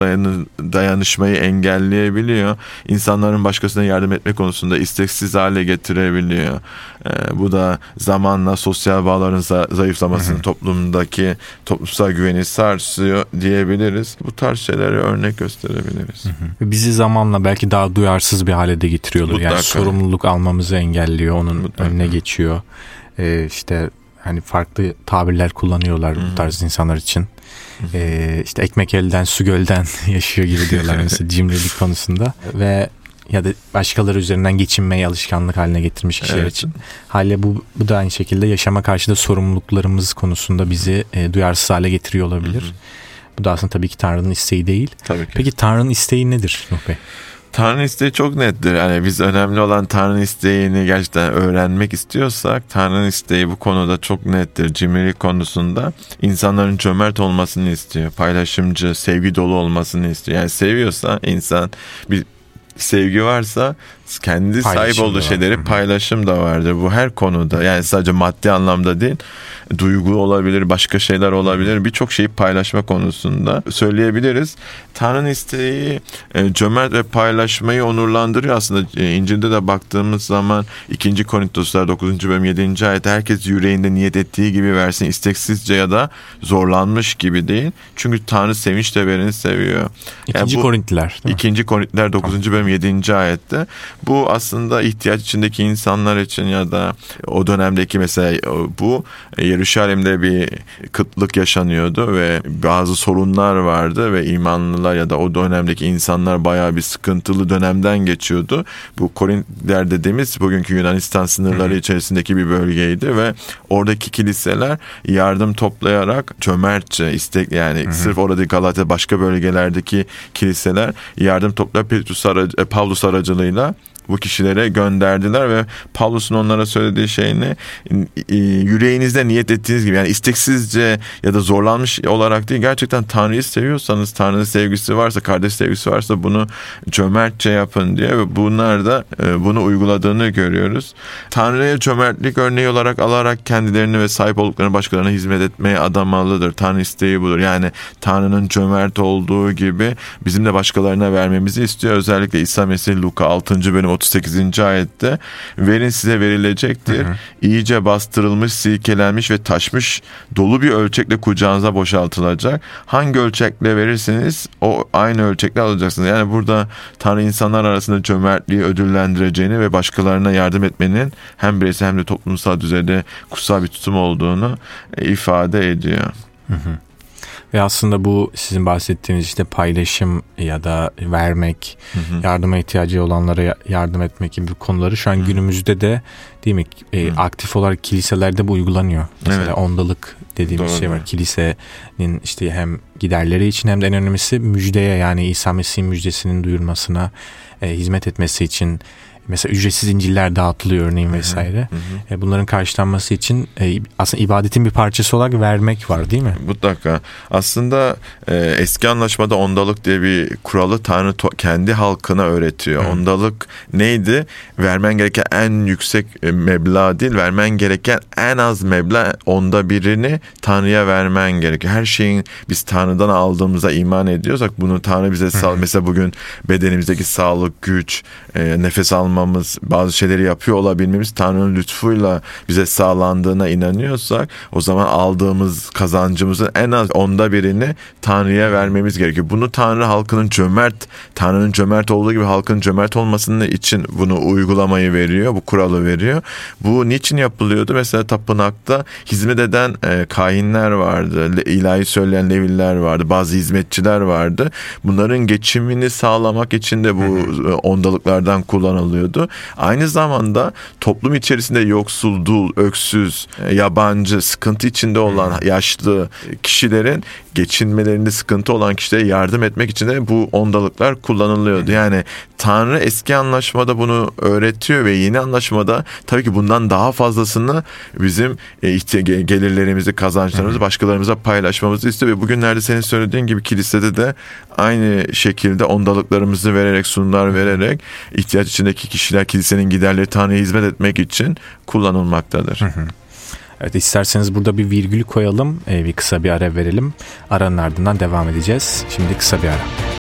dayanışmayı engelleyebiliyor. İnsanların başkasına yardım etme konusunda isteksiz hale getirebiliyor. Bu da zamanla sosyal bağların zayıflamasını, toplumdaki toplumsal güveni sarsıyor diyebiliriz. Bu tarz şeylere örnek gösterebiliriz. Bizi zamanla belki daha duyarsız bir hale de getiriyorlar. Mutlaka. Yani sorumluluk almamızı engelliyor, onun önüne geçiyor. İşte hani farklı tabirler kullanıyorlar bu tarz insanlar için. İşte ekmek elden su gölden yaşıyor gibi diyorlar mesela cimrilik konusunda ve ya da başkaları üzerinden geçinmeyi alışkanlık haline getirmiş kişiler için. Haliyle bu da aynı şekilde yaşama karşı da sorumluluklarımız konusunda bizi duyarsız hale getiriyor olabilir. Bu da aslında tabii ki Tanrı'nın isteği değil. Tabii ki. Peki Tanrı'nın isteği nedir Nuh Bey? Tanrı'nın isteği çok nettir. Yani biz önemli olan Tanrı'nın isteğini gerçekten öğrenmek istiyorsak Tanrı'nın isteği bu konuda çok nettir. Cimrilik konusunda insanların cömert olmasını istiyor. Paylaşımcı, sevgi dolu olmasını istiyor. Yani seviyorsa insan, bir sevgi varsa kendi sahip olduğu şeyleri paylaşım da vardır. Bu her konuda, yani sadece maddi anlamda değil, duygu olabilir, başka şeyler olabilir. Birçok şeyi paylaşma konusunda söyleyebiliriz. Tanrı'nın isteği cömert ve paylaşmayı onurlandırıyor aslında. İncil'de de baktığımız zaman 2. Korintoslar 9. bölüm 7. ayet, herkes yüreğinde niyet ettiği gibi versin, isteksizce ya da zorlanmış gibi değil. Çünkü Tanrı sevinçle vereni seviyor. 2. Korintliler. 2. Korintliler 9. bölüm 7. ayette. Bu aslında ihtiyaç içindeki insanlar için ya da o dönemdeki mesela bu Yeruşalim'de bir kıtlık yaşanıyordu ve bazı sorunlar vardı ve imanlılar ya da o dönemdeki insanlar bayağı bir sıkıntılı dönemden geçiyordu. Bu Korintliler dediğimiz bugünkü Yunanistan sınırları içerisindeki bir bölgeydi ve oradaki kiliseler yardım toplayarak cömertçe yani sırf orada Galatya başka bölgelerdeki kiliseler yardım toplayarak Pavlus aracılığıyla bu kişilere gönderdiler ve Pavlus'un onlara söylediği şey ne? Yüreğinizde niyet ettiğiniz gibi, yani isteksizce ya da zorlanmış olarak değil, gerçekten Tanrı'yı seviyorsanız, Tanrı'nın sevgisi varsa, kardeş sevgisi varsa bunu cömertçe yapın diye ve bunlar da bunu uyguladığını görüyoruz. Tanrı'ya cömertlik örneği olarak alarak kendilerini ve sahip olduklarını başkalarına hizmet etmeye adamalıdır. Tanrı isteği budur. Yani Tanrı'nın cömert olduğu gibi bizim de başkalarına vermemizi istiyor. Özellikle İsa Mesih Luka 6. bölüm 38. ayette verin size verilecektir. İyice bastırılmış, silkelenmiş ve taşmış dolu bir ölçekle kucağınıza boşaltılacak. Hangi ölçekle verirseniz o aynı ölçekle alacaksınız. Yani burada Tanrı insanlar arasında cömertliği ödüllendireceğini ve başkalarına yardım etmenin hem bireysel hem de toplumsal düzeyde kutsal bir tutum olduğunu ifade ediyor. Ve aslında bu sizin bahsettiğiniz işte paylaşım ya da vermek, yardıma ihtiyacı olanlara yardım etmek gibi konuları şu an günümüzde de değil mi aktif olarak kiliselerde bu uygulanıyor. Mesela ondalık dediğimiz şey var. Kilisenin işte hem giderleri için hem de en önemlisi müjdeye, yani İsa Mesih'in müjdesinin duyurmasına hizmet etmesi için mesela ücretsiz İncil'ler dağıtılıyor örneğin vesaire. Bunların karşılanması için aslında ibadetin bir parçası olarak vermek var değil mi? Mutlaka. Aslında eski anlaşmada ondalık diye bir kuralı Tanrı kendi halkına öğretiyor. Ondalık neydi? Vermen gereken en yüksek meblağ değil, vermen gereken en az meblağ, 1/10'ını Tanrı'ya vermen gerekiyor. Her şeyin biz Tanrı'dan aldığımıza iman ediyorsak bunu Tanrı bize mesela bugün bedenimizdeki sağlık, güç, nefes almamız, bazı şeyleri yapıyor olabilmemiz Tanrı'nın lütfuyla bize sağlandığına inanıyorsak o zaman aldığımız kazancımızın en az 1/10'ını Tanrı'ya vermemiz gerekiyor. Bunu Tanrı halkının Tanrı'nın cömert olduğu gibi halkın cömert olmasının için bunu uygulamayı veriyor, bu kuralı veriyor. Bu niçin yapılıyordu? Mesela tapınakta hizmet eden kahinler vardı, ilahi söyleyen Leviller vardı, bazı hizmetçiler vardı. Bunların geçimini sağlamak için de bu ondalıklardan kullanılıyordu. Aynı zamanda toplum içerisinde yoksul, dul, öksüz, yabancı, sıkıntı içinde olan yaşlı kişilerin geçinmelerinde sıkıntı olan kişilere yardım etmek için de bu ondalıklar kullanılıyordu. Yani Tanrı eski anlaşmada bunu öğretiyor ve yeni anlaşmada tabii ki bundan daha fazlasını bizim gelirlerimizi, kazançlarımızı başkalarımıza paylaşmamızı istiyor ve bugünlerde senin söylediğin gibi kilisede de aynı şekilde ondalıklarımızı vererek, sunumlar vererek ihtiyaç içindeki kişiler, kilisenin giderleri Tanrı'ya hizmet etmek için kullanılmaktadır. Evet, isterseniz burada bir virgül koyalım, bir kısa bir ara verelim. Aranın ardından devam edeceğiz. Şimdi kısa bir ara.